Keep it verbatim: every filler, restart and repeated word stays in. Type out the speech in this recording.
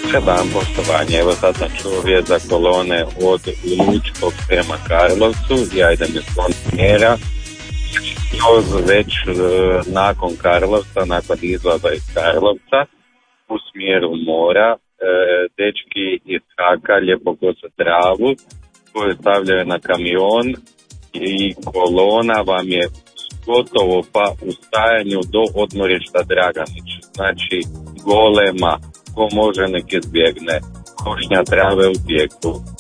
Dan, poštovanje. Evo sad sam čuo vijest za kolone od Lučkog prema Karlovcu. Ja idem iz smjera. Još već e, nakon Karlovca, nakon izlaza iz Karlovca, u smjeru mora, e, dečki iz Haka lijepo kose travu, koje stavljaju na kamion i kolona vam je gotovo pa u stajanju do odmorišta Draganić. Znači, golema, ko može nek izbjegne, košnja trave u tijeku.